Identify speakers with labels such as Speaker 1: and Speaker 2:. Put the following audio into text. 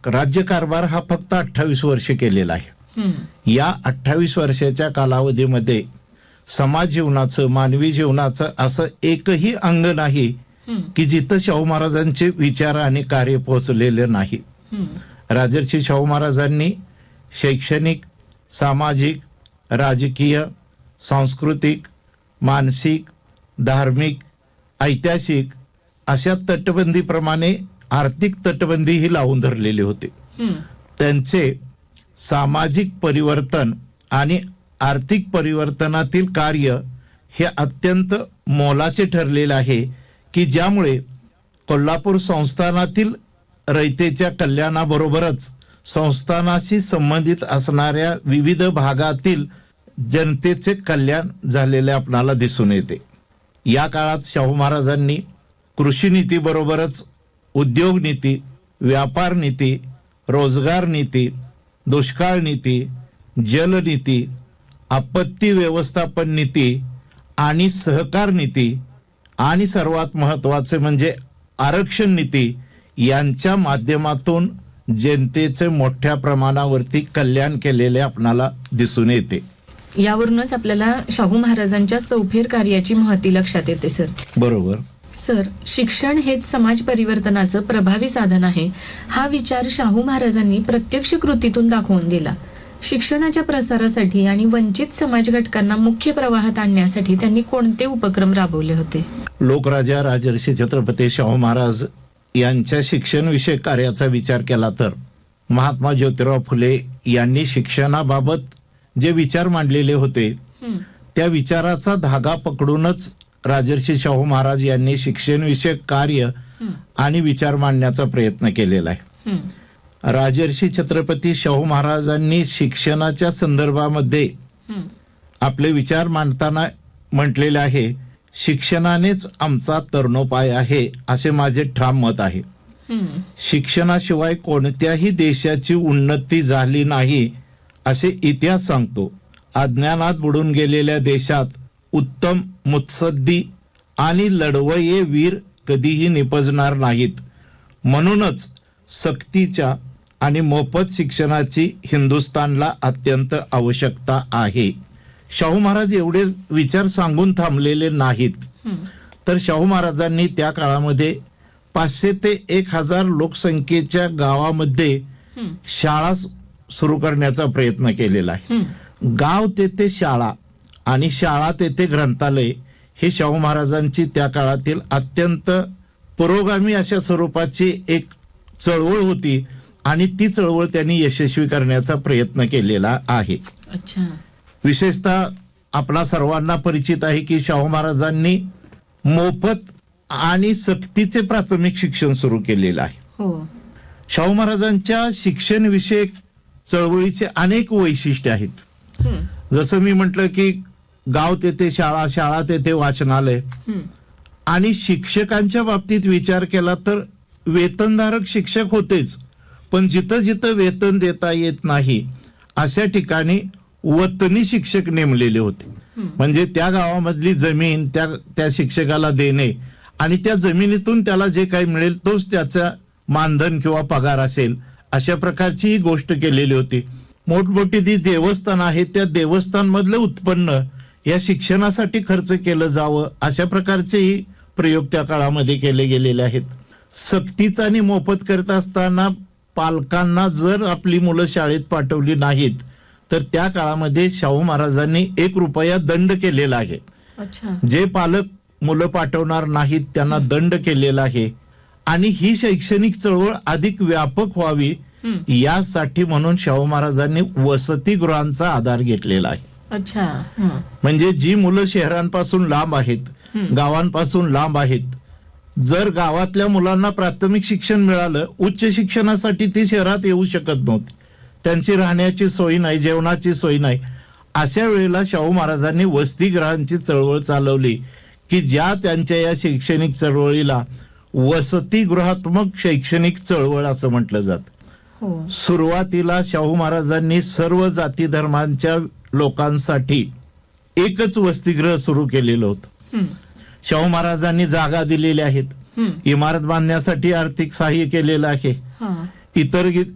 Speaker 1: राज्यकारभार हा फक्त 28 वर्ष केलेला आहे. या 28 वर्षाच्या कालावधीमध्ये समाज जीवनाचं, मानवी जीवनाचं असं एकही अंग नाही की जिथं शाहू महाराजांचे विचार आणि कार्य पोहोचलेले नाही. राजर्षी शाहू महाराजांनी शैक्षणिक, सामाजिक, राजकीय, सांस्कृतिक, मानसिक, धार्मिक, ऐतिहासिक अशा तटबंदीप्रमाणे आर्थिक तटबंदीही लावून धरलेली होती. त्यांचे सामाजिक परिवर्तन आणि आर्थिक परिवर्तनातील कार्य हे अत्यंत मोलाचे ठरलेले आहे की ज्यामुळे कोल्हापूर संस्थानातील रयतेच्या कल्याणाबरोबरच संस्थानाशी संबंधित असणाऱ्या विविध भागातील जनतेचे कल्याण झालेले आपणाला दिसून येते. या काळात शाहू महाराजांनी कृषी नीतीबरोबरच उद्योग नीती, व्यापार नीती, रोजगार नीती, दुष्काळ नीती, जलनीती, आपत्ती व्यवस्थापन नीती आणि सहकार नीती आणि सर्वात महत्त्वाचे म्हणजे आरक्षण नीती यांच्या माध्यमातून जनतेचे मोठ्या प्रमाणावरती कल्याण केलेले आपणाला दिसून येते.
Speaker 2: यावरूनच आपल्याला शाहू महाराजांच्या चौफेर कार्याची महती लक्षात येते सर.
Speaker 1: बरोबर
Speaker 2: सर, शिक्षण हेच समाज परिवर्तनाचं प्रभावी साधन आहे हा विचार शाहू महाराजांनी प्रत्यक्ष कृतीतून दाखवून दिला. शिक्षणाच्या प्रसारासाठी आणि वंचित समाज घटकांना मुख्य प्रवाहात आणण्यासाठी त्यांनी कोणते उपक्रम राबवले होते?
Speaker 1: लोकराजा राजर्षी छत्रपती शाहू महाराज यांच्या शिक्षण विषयक कार्याचा विचार केला तर महात्मा ज्योतिराव फुले यांनी शिक्षणाबाबत जे विचार मांडलेले होते त्या विचाराचा धागा पकडूनच राजर्षी शाहू महाराज यांनी शिक्षण विषयक कार्य आणि विचार मांडण्याचा प्रयत्न केलेला आहे. राजर्षी छत्रपती शाहू महाराजांनी शिक्षणाच्या संदर्भामध्ये आपले विचार मांडताना म्हटलेले आहे, शिक्षणानेच आमचा तरणोपाय आहे असे माझे ठाम मत आहे. शिक्षणाशिवाय कोणत्याही देशाची उन्नती झाली नाही असे इतिहास सांगतो. अज्ञानात बुडून गेलेल्या देशात उत्तम मुत्सद्दी आणि लढवय्ये वीर कधीही निपजणार नाहीत. म्हणूनच सक्तीच्या आणि मोफत शिक्षणाची हिंदुस्थानला अत्यंत आवश्यकता आहे. शाहू महाराज एवढे विचार सांगून थांबलेले नाहीत, तर शाहू महाराजांनी त्या काळामध्ये 500 ते 1000 लोकसंख्येच्या गावामध्ये शाळा सुरू करण्याचा प्रयत्न केलेला आहे. गाव तेथे शाळा आणि शाळा तेथे ग्रंथालय हे शाहू महाराजांची त्या काळातील अत्यंत पुरोगामी अशा स्वरूपाची एक चळवळ होती आणि ती चळवळ त्यांनी यशस्वी करण्याचा प्रयत्न केलेला आहे. विशेषतः आपला सर्वांना परिचित आहे की शाहू महाराजांनी मोफत आणि सक्तीचे प्राथमिक शिक्षण सुरू केलेलं आहे. शाहू महाराजांच्या शिक्षण विषयक चळवळीचे अनेक वैशिष्ट्ये आहेत. जसं मी म्हटलं की गाव तेथे शाळा, शाळा तेथे वाचनालय, आणि शिक्षकांच्या बाबतीत विचार केला तर वेतनधारक शिक्षक होतेच, पण जिथं जिथं वेतन देता येत नाही अशा ठिकाणी वतनी शिक्षक नेमलेले होते. म्हणजे त्या गावामधली जमीन त्या शिक्षकाला देणे आणि त्या जमिनीतून त्याला जे काही मिळेल तोच त्याचा मानधन किंवा पगार असेल अशा प्रकारची ही गोष्ट केलेली होती. मोठमोठी जी देवस्थान आहेत त्या देवस्थान मधलं उत्पन्न या शिक्षणासाठी खर्च केलं जावं अशा प्रकारचेही प्रयोग त्या काळामध्ये केले गेलेले आहेत. सक्तीचा आणि मोफत करत असताना पालकांना जर आपली मुलं शाळेत पाठवली नाहीत तर त्या काळामध्ये शाहू महाराजांनी 1 रुपया दंड केलेला आहे. जे पालक मुलं पाठवणार नाहीत त्यांना दंड केलेला आहे. आणि ही शैक्षणिक चळवळ अधिक व्यापक व्हावी यासाठी म्हणून शाहू महाराजांनी वसतिगृहांचा आधार घेतलेला आहे. म्हणजे जी मुलं शहरांपासून लांब आहेत, गावांपासून लांब आहेत, जर गावातल्या मुलांना प्राथमिक शिक्षण मिळालं, उच्च शिक्षणासाठी ती शहरात येऊ शकत नव्हती, त्यांची राहण्याची सोय नाही, जेवणाची सोय नाही, अशा वेळेला शाहू महाराजांनी वसतिगृहांची चळवळ चालवली की ज्या त्यांच्या या शैक्षणिक चळवळीला वसतिगृहात्मक शैक्षणिक चळवळ असं म्हटलं जातं. सुरुवातीला शाहू महाराजांनी सर्व जाती धर्मांच्या लोकांसाठी एकच वसतिगृह सुरू केलेलं होतं. शाहू महाराजांनी जागा दिलेल्या आहेत, इमारत बांधण्यासाठी आर्थिक सहाय्य केलेलं आहे, इतर